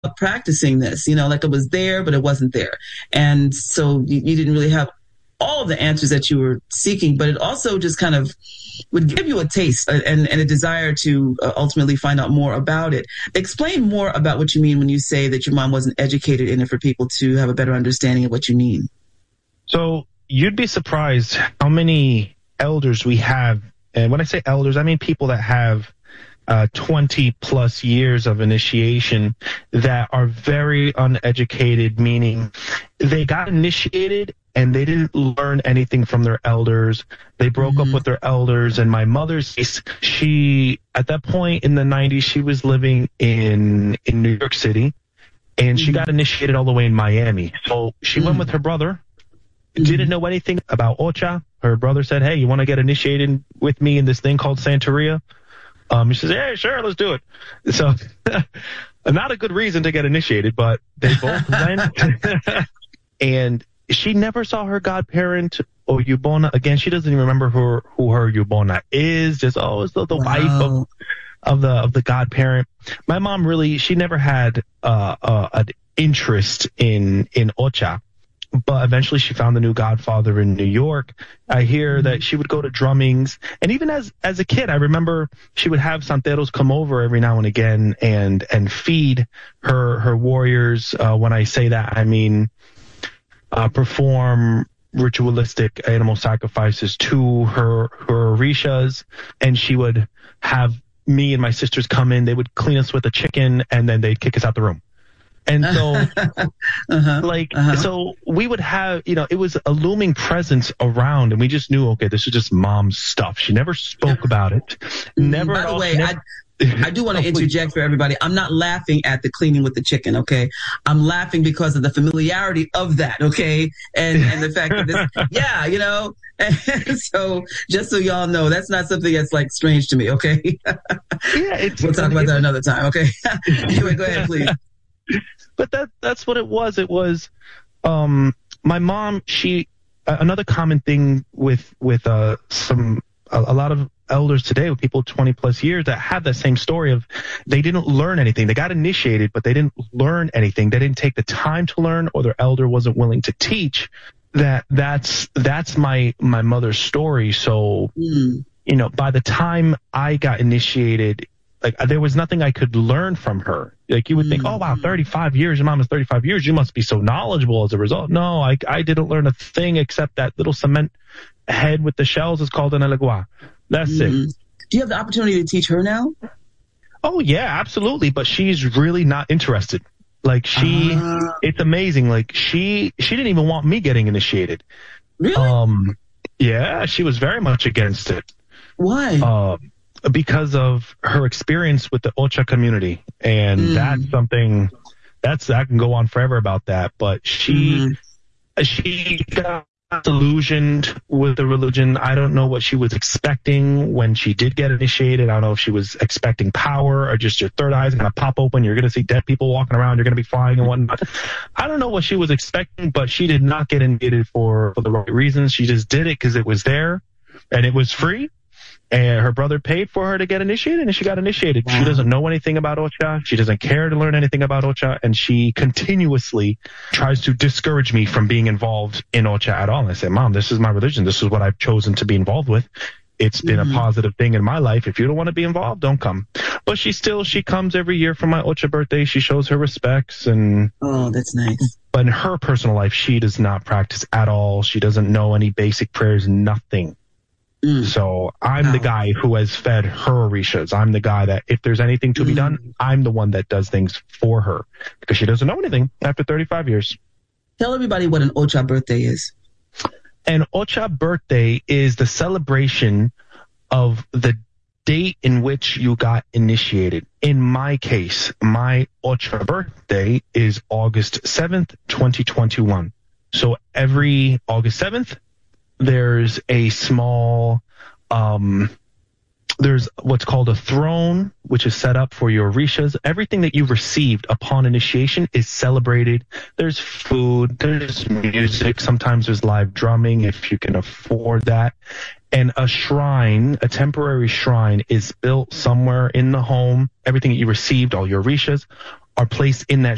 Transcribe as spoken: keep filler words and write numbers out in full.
practicing this, you know, like it was there, but it wasn't there. And so you, you didn't really have all of the answers that you were seeking, but it also just kind of would give you a taste and, and a desire to uh, ultimately find out more about it. Explain more about what you mean when you say that your mom wasn't educated in it for people to have a better understanding of what you mean. So you'd be surprised how many elders we have. And when I say elders, I mean people that have uh, twenty plus years of initiation that are very uneducated, meaning they got initiated and they didn't learn anything from their elders. They broke mm-hmm. up with their elders. And my mother's case, she, at that point in the nineties, she was living in, in New York City, and mm-hmm. she got initiated all the way in Miami. So she mm-hmm. went with her brother, mm-hmm. didn't know anything about Ocha. Her brother said, hey, you want to get initiated with me in this thing called Santeria? Um, she says, hey, sure, let's do it. So not a good reason to get initiated, but they both went. And she never saw her godparent or Yubona again. She doesn't even remember who, who her Yubona is. Just, oh, it's the, the wow. wife of, of the of the godparent. My mom really, she never had uh, uh, an interest in in Ocha. But eventually she found the new godfather in New York. I hear mm-hmm. that she would go to drummings. And even as, as a kid, I remember she would have santeros come over every now and again and, and feed her, her warriors. Uh, when I say that, I mean, uh, perform ritualistic animal sacrifices to her, her orishas. And she would have me and my sisters come in. They would clean us with a chicken and then they'd kick us out the room. And so, uh-huh, like, uh-huh. so we would have, you know, it was a looming presence around, and we just knew, okay, this is just mom's stuff. She never spoke about it. Never. By the way, never, I, I do want to interject for everybody. I'm not laughing at the cleaning with the chicken, okay? I'm laughing because of the familiarity of that, okay? And and the fact that this, yeah, you know. And so, just so y'all know, that's not something that's like strange to me, okay? Yeah, it's, we'll talk about that another time, okay? Anyway, go ahead, please. But that that's what it was. It was um, my mom. She uh, another common thing with with uh, some a, a lot of elders today, with people twenty plus years that have that same story of they didn't learn anything. They got initiated, but they didn't learn anything. They didn't take the time to learn, or their elder wasn't willing to teach. That that's that's my my mother's story. So mm. you know, by the time I got initiated, like there was nothing I could learn from her. Like you would think, oh wow, thirty-five years, your mom is thirty-five years, you must be so knowledgeable as a result. No, I I didn't learn a thing except that little cement head with the shells is called an elegua. That's mm-hmm. it. Do you have the opportunity to teach her now? Oh yeah, absolutely. But she's really not interested. Like she, uh, it's amazing. Like she, she didn't even want me getting initiated. Really? Um, yeah, she was very much against it. Why? Um, because of her experience with the Ocha community. And mm. that's something that's, I can go on forever about that, but she, mm. she got disillusioned with the religion. I don't know what she was expecting when she did get initiated. I don't know if she was expecting power or just your third eye's going to pop open. You're going to see dead people walking around. You're going to be flying and whatnot. I don't know what she was expecting, but she did not get initiated for, for the right reasons. She just did it because it was there and it was free. And her brother paid for her to get initiated, and she got initiated. Wow. She doesn't know anything about Ocha. She doesn't care to learn anything about Ocha, and she continuously tries to discourage me from being involved in Ocha at all. And I say, Mom, this is my religion. This is what I've chosen to be involved with. It's been mm-hmm. a positive thing in my life. If you don't want to be involved, don't come. But she still, she comes every year for my Ocha birthday. She shows her respects. and Oh, that's nice. But in her personal life, she does not practice at all. She doesn't know any basic prayers, nothing. Mm. So I'm wow. the guy who has fed her orishas. I'm the guy that if there's anything to mm. be done, I'm the one that does things for her because she doesn't know anything after thirty-five years. Tell everybody what an Ocha birthday is. An Ocha birthday is the celebration of the date in which you got initiated. In my case, my Ocha birthday is August seventh, twenty twenty-one. So every August seventh, there's a small, um, there's what's called a throne, which is set up for your orishas. Everything that you've received upon initiation is celebrated. There's food, there's music. Sometimes there's live drumming if you can afford that. And a shrine, a temporary shrine, is built somewhere in the home. Everything that you received, all your orishas, are placed in that